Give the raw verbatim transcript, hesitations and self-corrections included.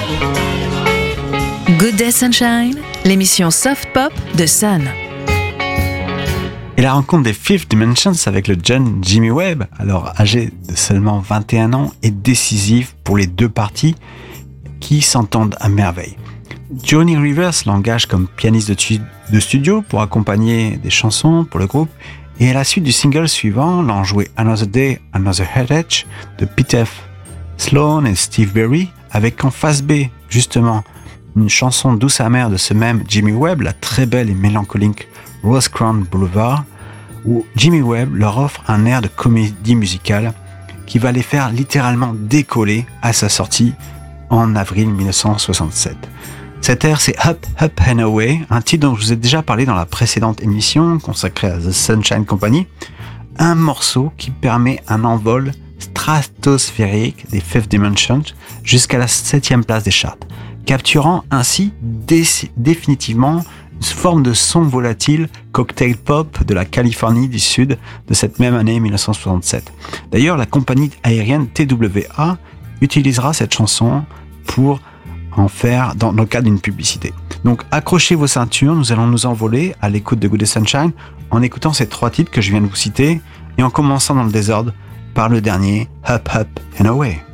Good Day Sunshine, l'émission Soft Pop de Sun. Et la rencontre des Fifth Dimensions avec le jeune Jimmy Webb, alors âgé de seulement vingt et un ans, est décisive pour les deux parties qui s'entendent à merveille. Johnny Rivers l'engage comme pianiste de, tu- de studio pour accompagner des chansons pour le groupe, et à la suite du single suivant, l'ont joué Another Day, Another Headache de Peter Sloan et Steve Berry, avec en face B, justement, une chanson douce amère de ce même Jimmy Webb, la très belle et mélancolique Rosecrans Boulevard, où Jimmy Webb leur offre un air de comédie musicale qui va les faire littéralement décoller à sa sortie en avril dix-neuf cent soixante-sept. Cet air, c'est Up, Up and Away, un titre dont je vous ai déjà parlé dans la précédente émission consacrée à The Sunshine Company, un morceau qui permet un envol stratosphérique des Fifth Dimensions jusqu'à la septième place des charts, capturant ainsi dé- définitivement une forme de son volatile cocktail pop de la Californie du Sud de cette même année dix-neuf cent soixante-sept. D'ailleurs, la compagnie aérienne T W A utilisera cette chanson pour en faire dans, dans le cadre d'une publicité. Donc accrochez vos ceintures, nous allons nous envoler à l'écoute de Good Day Sunshine en écoutant ces trois titres que je viens de vous citer et en commençant dans le désordre par le dernier Up, Up and Away.